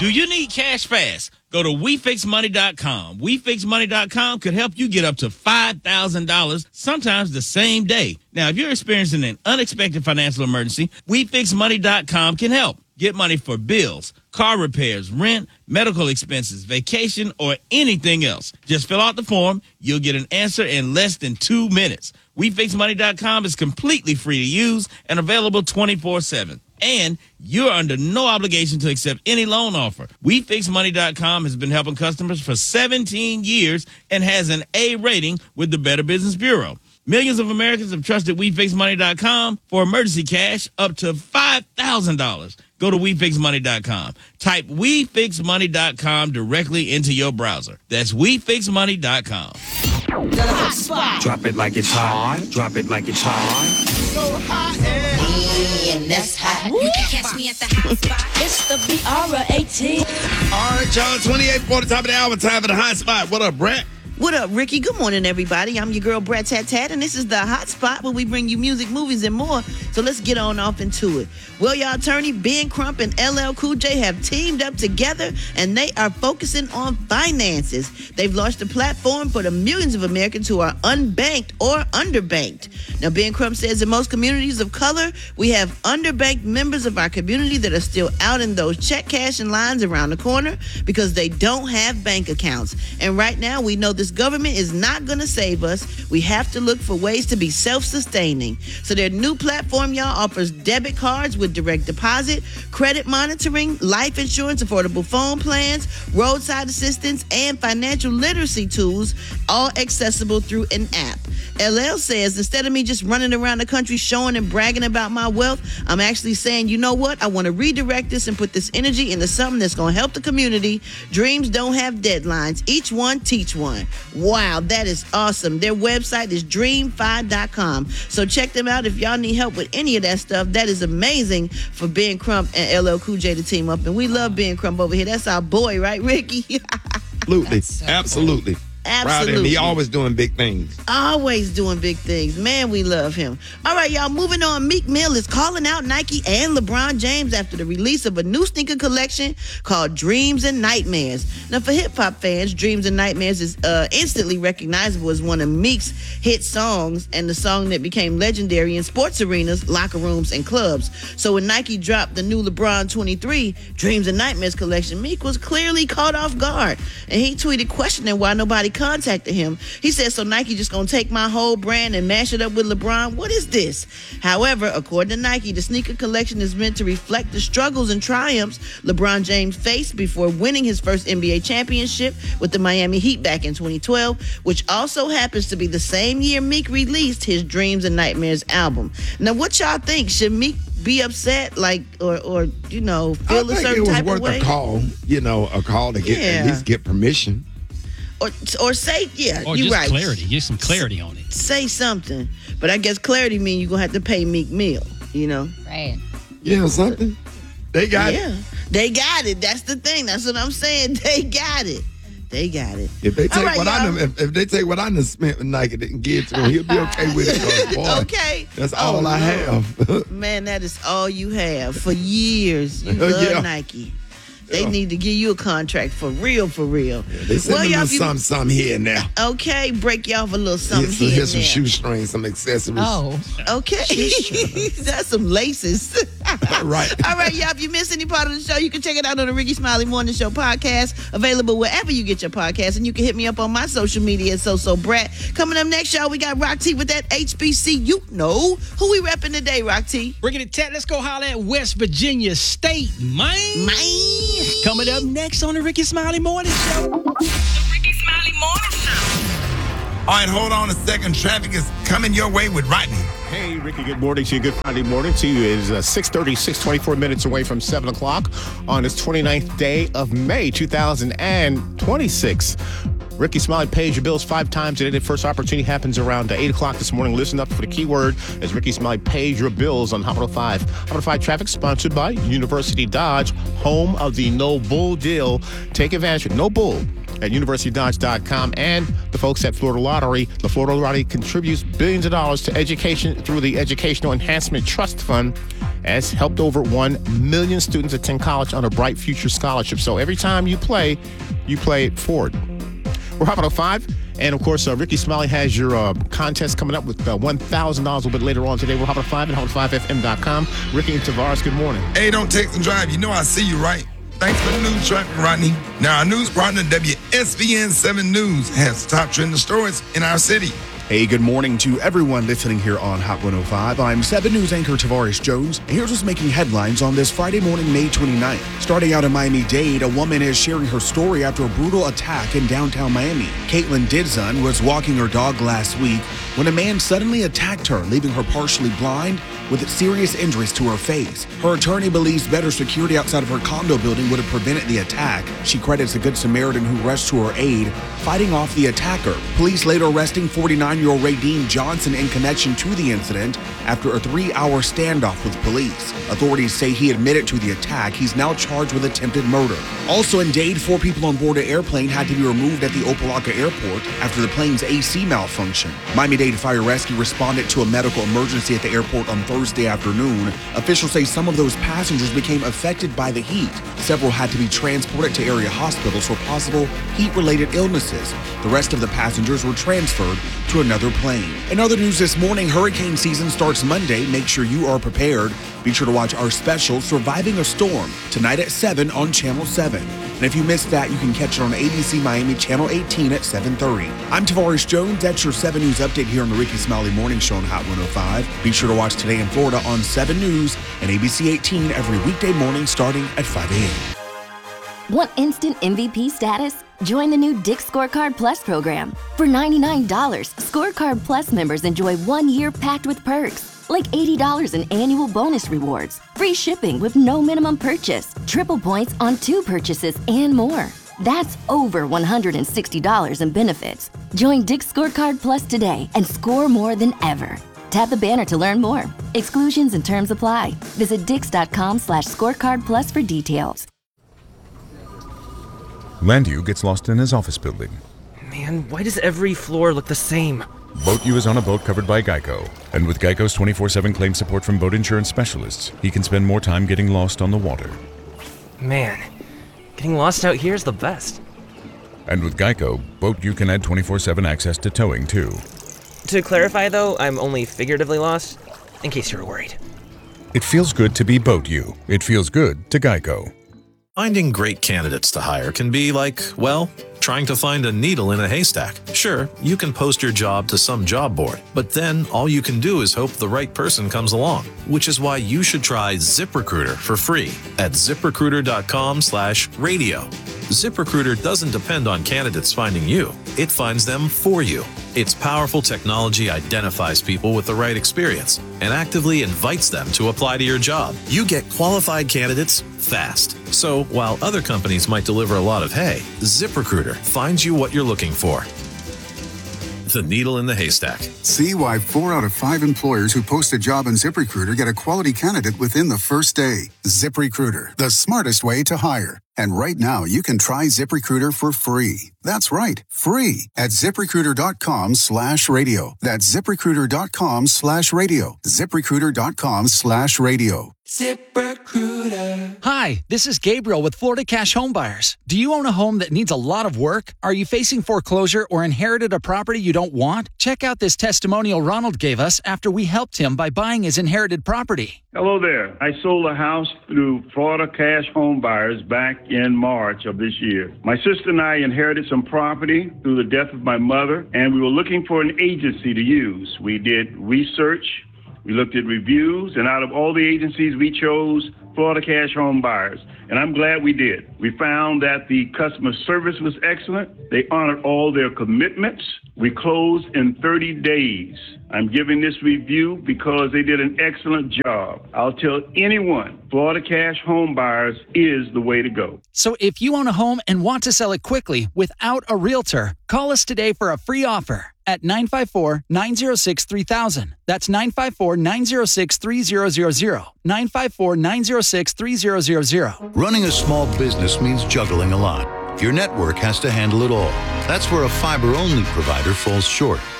Do you need cash fast? Go to WeFixMoney.com. WeFixMoney.com could help you get up to $5,000, sometimes the same day. Now, if you're experiencing an unexpected financial emergency, WeFixMoney.com can help. Get money for bills, car repairs, rent, medical expenses, vacation, or anything else. Just fill out the form. You'll get an answer in less than 2 minutes. WeFixMoney.com is completely free to use and available 24/7. And you're under no obligation to accept any loan offer. WeFixMoney.com has been helping customers for 17 years and has an A rating with the Better Business Bureau. Millions of Americans have trusted WeFixMoney.com for emergency cash up to $5,000. Go to WeFixMoney.com. Type WeFixMoney.com directly into your browser. That's WeFixMoney.com. The hot spot. Drop it like it's hot. Drop it like it's hot. So hot and that's hot. You can catch me at the hot spot. It's the BR18. All right, y'all. 28 for the top of the hour. Time for the hot spot. What up, Brett? What up, Ricky? Good morning, everybody. I'm your girl, Brat Tat Tat, and this is the Hot Spot where we bring you music, movies, and more. So let's get on off into it. Well, y'all, attorney Ben Crump and LL Cool J have teamed up together, and they are focusing on finances. They've launched a platform for the millions of Americans who are unbanked or underbanked. Now, Ben Crump says in most communities of color, we have underbanked members of our community that are still out in those check cashing lines around the corner because they don't have bank accounts. And right now, we know this government is not going to save us. We have to look for ways to be self-sustaining. So their new platform, y'all, offers debit cards with direct deposit, credit monitoring, life insurance, affordable phone plans, roadside assistance, and financial literacy tools, all accessible through an app. LL says, instead of me just running around the country showing and bragging about my wealth, I'm actually saying, you know what? I want to redirect this and put this energy into something that's going to help the community. Dreams don't have deadlines. Each one, teach one. Wow, that is awesome. Their website is dream5.com. So check them out if y'all need help with any of that stuff. That is amazing for Ben Crump and LL Cool J to team up. And we love Ben Crump over here. That's our boy, right, Ricky? Absolutely. So Absolutely. cool. Proud of him. Absolutely. He always doing big things. Always doing big things. Man, we love him. All right, y'all, moving on. Meek Mill is calling out Nike and LeBron James after the release of a new sneaker collection called Dreams and Nightmares. Now, for hip-hop fans, Dreams and Nightmares is instantly recognizable as one of Meek's hit songs and the song that became legendary in sports arenas, locker rooms, and clubs. So when Nike dropped the new LeBron 23 Dreams and Nightmares collection, Meek was clearly caught off guard. And he tweeted questioning why nobody contacted him. He said, so Nike just gonna take my whole brand and mash it up with LeBron? What is this? However, according to Nike, the sneaker collection is meant to reflect the struggles and triumphs LeBron James faced before winning his first NBA championship with the Miami Heat back in 2012, which also happens to be the same year Meek released his Dreams and Nightmares album. Now, what y'all think? Should Meek be upset, like, or you know, feel a certain type of way? I think it was worth a call, a call to get at least get permission. Or say, yeah, or you're just right. clarity. Get some clarity on it. Say something. But I guess clarity means you're going to have to pay Meek Mill, you know? Right. Yeah, something. They got it. They got it. That's the thing. That's what I'm saying. They got it. They got it. If they take right, what I done, if they take what I done spent with Nike and give to him, he'll be okay with it. Boy, okay. That's all I have. Man, that is all you have for years. You love Nike. They need to give you a contract for real, for real. Yeah, they send a little something here and there. Okay, break you off a little something here and here's there. some shoestrings, some accessories. Oh. Okay. That's some laces. Right. All right, y'all. If you missed any part of the show, you can check it out on the Ricky Smiley Morning Show podcast, available wherever you get your podcast. And you can hit me up on my social media at So Brat. Coming up next, y'all, we got Rock T with that HBC. You know who we repping today, Rock T. Ricky the Tat, let's go holler at West Virginia State, man. Coming up next on the Ricky Smiley Morning Show. The Ricky Smiley Morning Show. All right, hold on a second. Traffic is coming your way with Rodney. Hey, Ricky, good morning to you. Good Friday morning to you. It is 6:36, 24 minutes away from 7 o'clock on this 29th day of May, 2026. Ricky Smiley pays your bills 5 times a day. The first opportunity happens around 8 o'clock this morning. Listen up for the keyword as Ricky Smiley pays your bills on Hot 105. Hot 105 traffic sponsored by University Dodge, home of the No Bull deal. Take advantage of No Bull at universitydodge.com and the folks at Florida Lottery. The Florida Lottery contributes billions of dollars to education through the Educational Enhancement Trust Fund. has helped over 1 million students attend college on a Bright Future Scholarship. So every time you play it forward. We're Hot 105. And, of course, Ricky Smiley has your contest coming up with $1,000 a little bit later on today. We're Hot 105 and Hot105FM.com. Ricky and Tavares, good morning. Hey, don't text and drive. You know I see you, right? Thanks for the news traffic, Rodney. Now, our news partner, WSVN 7 News, has top trending stories in our city. Hey, good morning to everyone listening here on Hot 105. I'm 7 News anchor Tavares Jones, and here's what's making headlines on this Friday morning, May 29th. Starting out in Miami-Dade, a woman is sharing her story after a brutal attack in downtown Miami. Caitlin Didzon was walking her dog last week when a man suddenly attacked her, leaving her partially blind with serious injuries to her face. Her attorney believes better security outside of her condo building would have prevented the attack. She credits a Good Samaritan who rushed to her aid, fighting off the attacker. Police later arresting 49-year-old Radine Johnson in connection to the incident after a 3-hour standoff with police. Authorities say he admitted to the attack. He's now charged with attempted murder. Also in Dade, 4 people on board an airplane had to be removed at the Opa-locka airport after the plane's AC malfunctioned. Miami-Dade Fire Rescue responded to a medical emergency at the airport on Thursday afternoon. Officials say some of those passengers became affected by the heat. Several had to be transported to area hospitals for possible heat-related illnesses. The rest of the passengers were transferred to another plane. In other news this morning, hurricane season starts Monday. Make sure you are prepared. Be sure to watch our special, Surviving a Storm, tonight at 7 on Channel 7. And if you missed that, you can catch it on ABC Miami Channel 18 at 7:30. I'm Tavares Jones. That's your 7 News update here on the Ricky Smiley Morning Show on Hot 105. Be sure to watch Today in Florida on 7 News and ABC 18 every weekday morning starting at 5 a.m. Want instant MVP status? Join the new Dick's Scorecard Plus program. For $99, Scorecard Plus members enjoy 1 year packed with perks, like $80 in annual bonus rewards, free shipping with no minimum purchase, triple points on 2 purchases, and more. That's over $160 in benefits. Join Dick's Scorecard Plus today and score more than ever. Tap the banner to learn more. Exclusions and terms apply. Visit dix.com/scorecard plus for details. Landu gets lost in his office building. Man, why does every floor look the same? BoatU is on a boat covered by Geico. And with Geico's 24/7 claim support from boat insurance specialists, he can spend more time getting lost on the water. Man, getting lost out here is the best. And with Geico, BoatU can add 24/7 access to towing, too. To clarify, though, I'm only figuratively lost, in case you were worried. It feels good to be BoatU. It feels good to Geico. Finding great candidates to hire can be like, well, trying to find a needle in a haystack. Sure, you can post your job to some job board, but then all you can do is hope the right person comes along, which is why you should try ZipRecruiter for free at ZipRecruiter.com/radio. ZipRecruiter doesn't depend on candidates finding you. It finds them for you. Its powerful technology identifies people with the right experience and actively invites them to apply to your job. You get qualified candidates fast. So while other companies might deliver a lot of hay, ZipRecruiter finds you what you're looking for. The needle in the haystack. See why 4 out of 5 employers who post a job on ZipRecruiter get a quality candidate within the first day. ZipRecruiter, the smartest way to hire. And right now, you can try ZipRecruiter for free. That's right, free at ZipRecruiter.com/radio. That's ZipRecruiter.com/radio. ZipRecruiter.com/radio. ZipRecruiter. Hi, this is Gabriel with Florida Cash Home Buyers. Do you own a home that needs a lot of work? Are you facing foreclosure or inherited a property you don't want? Check out this testimonial Ronald gave us after we helped him by buying his inherited property. Hello there. I sold a house through Florida Cash Home Buyers back in March of this year. My sister and I inherited some property through the death of my mother, and we were looking for an agency to use. We did research. We looked at reviews, and out of all the agencies, we chose Florida Cash Home Buyers, and I'm glad we did. We found that the customer service was excellent. They honored all their commitments. We closed in 30 days. I'm giving this review because they did an excellent job. I'll tell anyone, Florida Cash Home Buyers is the way to go. So if you own a home and want to sell it quickly without a realtor, call us today for a free offer at 954-906-3000. That's 954-906-3000. 954-906-3000. Running a small business means juggling a lot. Your network has to handle it all. That's where a fiber-only provider falls short.